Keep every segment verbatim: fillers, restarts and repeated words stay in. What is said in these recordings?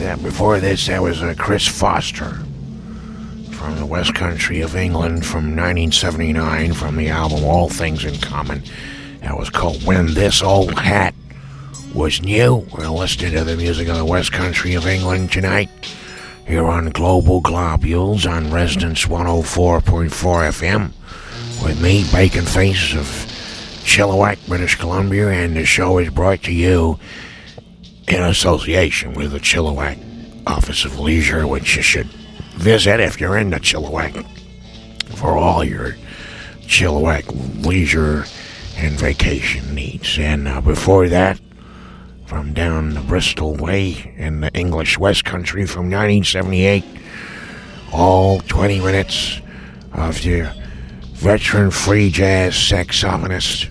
Yeah, before this, that was uh, Chris Foster from the West Country of England from nineteen seventy-nine from the album All Things in Common. That was called When This Old Hat Was New. We're listening to the music of the West Country of England tonight here on Global Globules on Resonance one oh four point four F M with me, Bacon Face of Chilliwack, British Columbia, and the show is brought to you in association with the Chilliwack Office of Leisure, which you should visit if you're in the Chilliwack for all your Chilliwack leisure and vacation needs. And uh, before that, from down the Bristol way in the English West Country from nineteen seventy-eight, all twenty minutes of your veteran free jazz saxophonist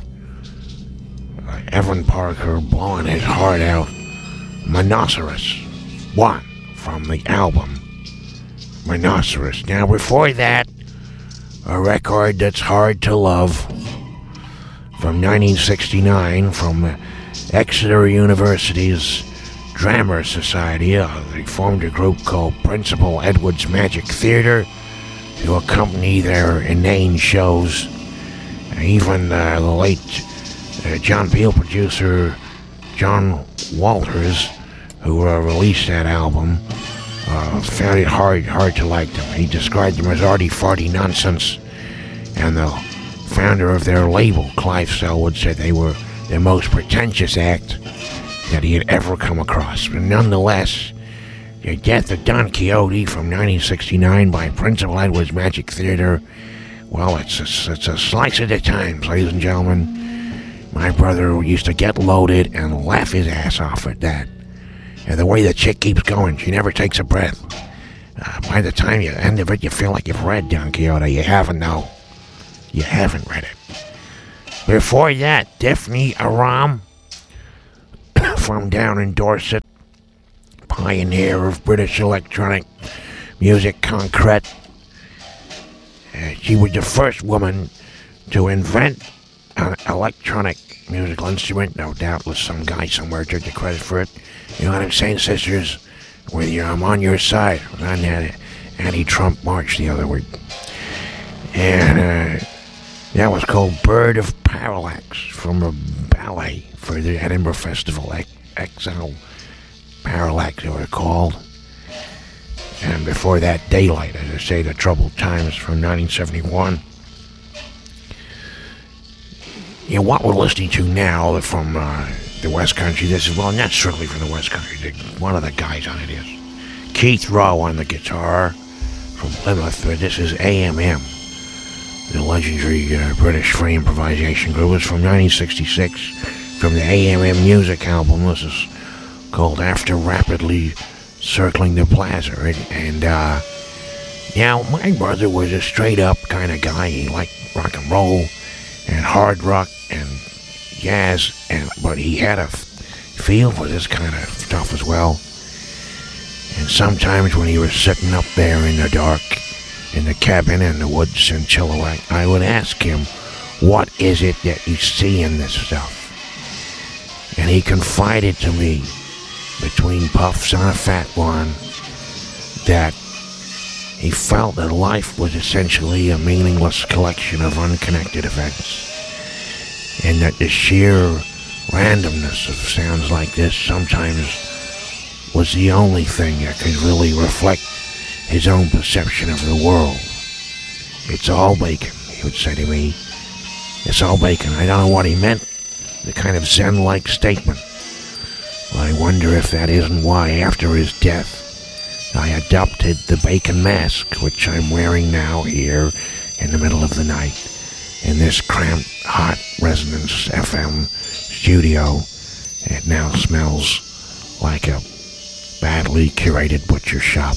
uh, Evan Parker blowing his heart out. Monoceros One from the album Monoceros. Now before that, a record that's hard to love from nineteen sixty-nine from Exeter University's Drama Society. Uh, they formed a group called Principal Edwards Magic Theater to accompany their inane shows. Even uh, the late uh, John Peel producer John Walters, who uh, released that album, uh, found it hard, hard to like them. He described them as arty-farty nonsense, and the founder of their label, Clive Selwood, said they were the most pretentious act that he had ever come across. But nonetheless, the death of Don Quixote from nineteen sixty-nine by Principal Edwards Magic Theater, well, it's a, it's a slice of the times, ladies and gentlemen. My brother used to get loaded and laugh his ass off at that. And the way the chick keeps going, she never takes a breath. Uh, by the time you end of it, you feel like you've read Don Quixote. You haven't, no. You haven't read it. Before that, Daphne Aram from down in Dorset, pioneer of British electronic music concrete. Uh, she was the first woman to invent an electronic musical instrument. No doubtless some guy somewhere took the credit for it. You know what I'm saying, sisters? With you, I'm on your side. I was on that anti-Trump march the other week. And uh, that was called Bird of Parallax from a ballet for the Edinburgh Festival. Exile Parallax, they were called. And before that, Daylight, as I say, the Troubled Times from nineteen seventy-one. You know, what we're listening to now from uh, the West Country, this is, well, not strictly from the West Country. One of the guys on it is Keith Rowe on the guitar from Plymouth. This is A M M, the legendary uh, British free improvisation group. It's from nineteen sixty-six from the A M M Music album. This is called After Rapidly Circling the Plaza. And, uh, now, my brother was a straight-up kind of guy. He liked rock and roll and hard rock and jazz, and but he had a f- feel for this kind of stuff as well. And sometimes when he was sitting up there in the dark, in the cabin in the woods in Chilliwack, I would ask him, what is it that you see in this stuff? And he confided to me, between puffs on a fat one, that he felt that life was essentially a meaningless collection of unconnected events, and that the sheer randomness of sounds like this sometimes was the only thing that could really reflect his own perception of the world. It's all bacon, he would say to me. It's all bacon. I don't know what he meant, the kind of Zen-like statement. But I wonder if that isn't why, after his death, I adopted the bacon mask, which I'm wearing now here in the middle of the night in this cramped, hot Resonance F M studio. It now smells like a badly curated butcher shop.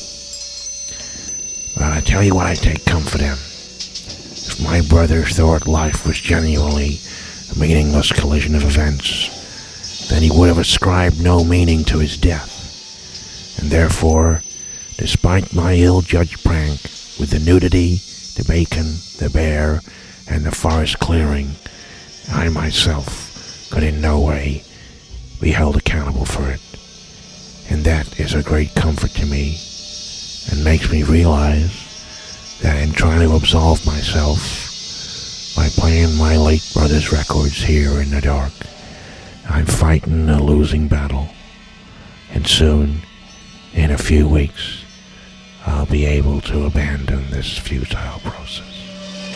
But I tell you what I take comfort in. If my brother thought life was genuinely a meaningless collision of events, then he would have ascribed no meaning to his death. And therefore, despite my ill-judged prank with the nudity, the bacon, the bear, and the forest clearing, I myself could in no way be held accountable for it. And that is is a great comfort to me and makes me realize that in trying to absolve myself by playing my late brother's records here in the dark, I'm fighting a losing battle. And soon, in a few weeks, I'll be able to abandon this futile process.